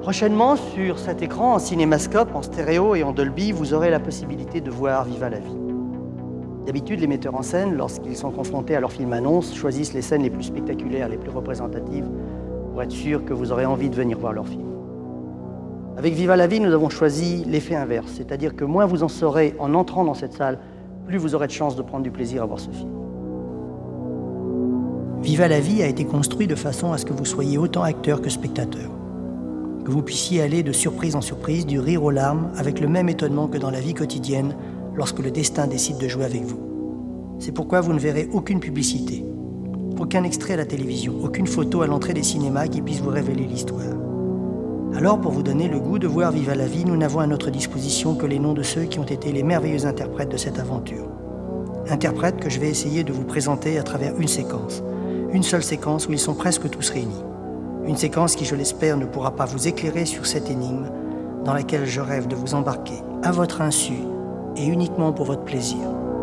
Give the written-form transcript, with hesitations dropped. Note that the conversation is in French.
Prochainement, sur cet écran, en cinémascope, en stéréo et en Dolby, vous aurez la possibilité de voir Viva la vie. D'habitude, les metteurs en scène, lorsqu'ils sont confrontés à leur film annonce, choisissent les scènes les plus spectaculaires, les plus représentatives, pour être sûr que vous aurez envie de venir voir leur film. Avec Viva la vie, nous avons choisi l'effet inverse, c'est-à-dire que moins vous en saurez en entrant dans cette salle, plus vous aurez de chances de prendre du plaisir à voir ce film. Viva la vie a été construit de façon à ce que vous soyez autant acteur que spectateur. Que vous puissiez aller de surprise en surprise, du rire aux larmes, avec le même étonnement que dans la vie quotidienne, lorsque le destin décide de jouer avec vous. C'est pourquoi vous ne verrez aucune publicité, aucun extrait à la télévision, aucune photo à l'entrée des cinémas qui puisse vous révéler l'histoire. Alors, pour vous donner le goût de voir Viva la vie, nous n'avons à notre disposition que les noms de ceux qui ont été les merveilleux interprètes de cette aventure. Interprètes que je vais essayer de vous présenter à travers une séquence. Une seule séquence où ils sont presque tous réunis. Une séquence qui, je l'espère, ne pourra pas vous éclairer sur cette énigme dans laquelle je rêve de vous embarquer à votre insu et uniquement pour votre plaisir.